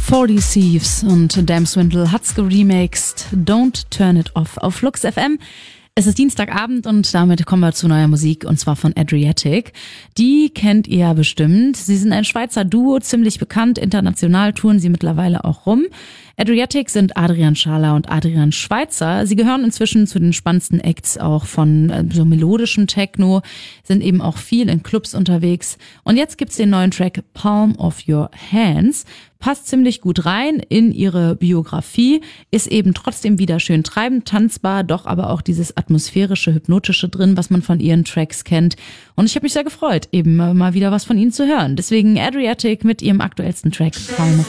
40 Thieves und Damn Swindle hat's geremixed. Don't Turn It Off auf Flux FM. Es ist Dienstagabend und damit kommen wir zu neuer Musik und zwar von Adriatic. Die kennt ihr ja bestimmt. Sie sind ein Schweizer Duo, ziemlich bekannt. International touren sie mittlerweile auch rum. Adriatic sind Adrian Schaler und Adrian Schweizer. Sie gehören inzwischen zu den spannendsten Acts auch von so melodischem Techno, sind eben auch viel in Clubs unterwegs. Und jetzt gibt's den neuen Track Palm of Your Hands. Passt ziemlich gut rein in ihre Biografie, ist eben trotzdem wieder schön treibend, tanzbar, doch aber auch dieses atmosphärische, hypnotische drin, was man von ihren Tracks kennt. Und ich habe mich sehr gefreut, eben mal wieder was von ihnen zu hören. Deswegen Adriatic mit ihrem aktuellsten Track Palm of